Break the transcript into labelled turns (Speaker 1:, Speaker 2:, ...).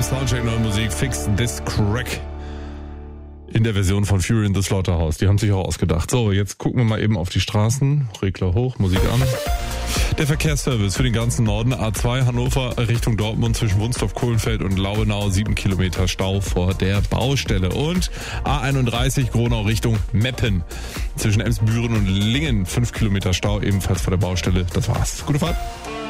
Speaker 1: Soundcheck neue Musik, Fix This Crack. In der Version von Fury in the Slaughterhouse. Die haben sich auch ausgedacht. So, jetzt gucken wir mal eben auf die Straßen. Regler hoch, Musik an. Der Verkehrsservice für den ganzen Norden. A2 Hannover Richtung Dortmund zwischen Wunstorf, Kohlenfeld und Lauenau. 7 Kilometer Stau vor der Baustelle. Und A31 Gronau Richtung Meppen. Zwischen Emsbüren und Lingen. 5 Kilometer Stau ebenfalls vor der Baustelle. Das war's. Gute Fahrt.